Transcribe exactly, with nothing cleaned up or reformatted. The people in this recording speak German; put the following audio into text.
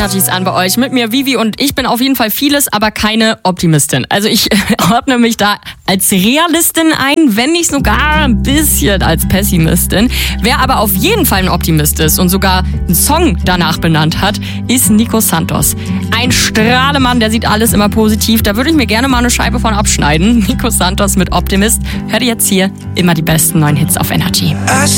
Energies an bei euch. Mit mir Vivi und ich bin auf jeden Fall vieles, aber keine Optimistin. Also ich ordne mich da als Realistin ein, wenn nicht sogar ein bisschen als Pessimistin. Wer aber auf jeden Fall ein Optimist ist und sogar einen Song danach benannt hat, ist Nico Santos. Ein Strahlemann, der sieht alles immer positiv. Da würde ich mir gerne mal eine Scheibe von abschneiden. Nico Santos mit Optimist. Hört ihr jetzt hier immer die besten neuen Hits auf Energy.